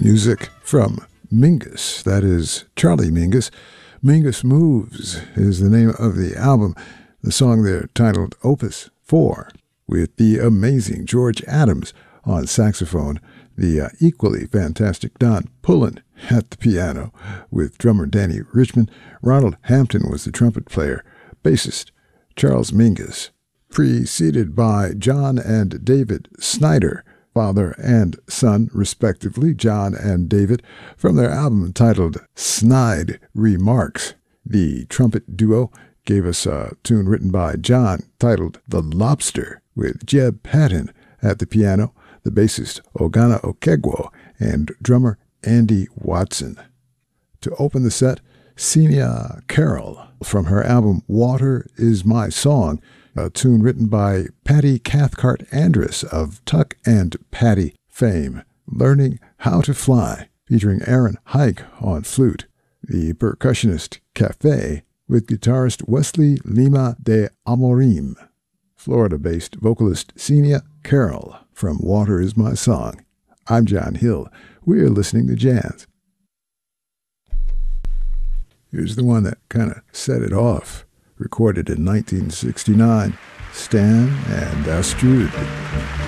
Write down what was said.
Music from Mingus, that is Charlie Mingus. Mingus Moves is the name of the album. The song there titled Opus 4, with the amazing George Adams on saxophone, the equally fantastic Don Pullen at the piano, with drummer Danny Richmond. Ronald Hampton was the trumpet player, bassist Charles Mingus, preceded by John and David Snyder, father and son, respectively, John and David, from their album titled Snide Remarks. The trumpet duo gave us a tune written by John titled The Lobster, with Jeb Patton at the piano, the bassist Ogana Okegwo, and drummer Andy Watson. To open the set, Senia Carroll from her album Water Is My Song, a tune written by Patty Cathcart Andrus of Tuck and Patty fame, Learning How to Fly, featuring Aaron Hike on flute. The percussionist Cafe with guitarist Wesley Lima de Amorim. Florida-based vocalist Senia Carroll from Water Is My Song. I'm John Hill. We're listening to jazz. Here's the one that kind of set it off. Recorded in 1969, Stan and Astrud.